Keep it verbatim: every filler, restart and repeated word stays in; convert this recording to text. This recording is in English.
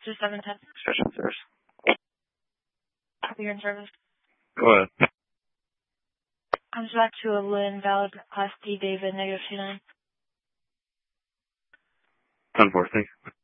Just seven ten. Session service. Copy, you're in service. Go ahead. Comes back to a Lynn, valid Class D, David, negative two nine. ten four, thank you.